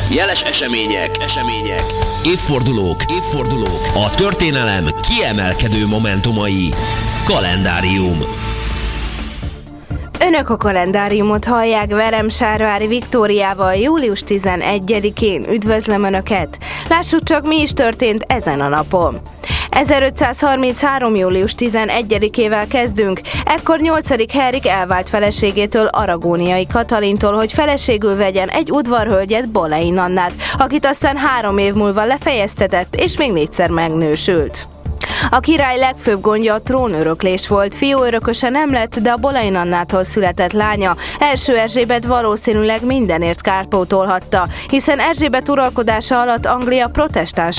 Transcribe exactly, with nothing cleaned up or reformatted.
Jeles események, események, évfordulók, évfordulók, a történelem kiemelkedő momentumai. Kalendárium. Önök a kalendáriumot hallják velem, Sárvári Viktóriával július tizenegyedikén. Üdvözlöm Önöket! Lássuk csak, mi is történt ezen a napon. ezerötszázharminchárom. július tizenegyedikével kezdünk. Ekkor nyolcadik Henrik elvált feleségétől, Aragóniai Katalintól, hogy feleségül vegyen egy udvarhölgyet, Boleyn Annát, akit aztán három év múlva lefejeztetett, és még négyszer megnősült. A király legfőbb gondja a trónöröklés volt. Fiúörököse nem lett, de a Boleyn Annától született lánya első Erzsébet valószínűleg mindenért kárpótolhatta, hiszen Erzsébet uralkodása alatt Anglia protestáns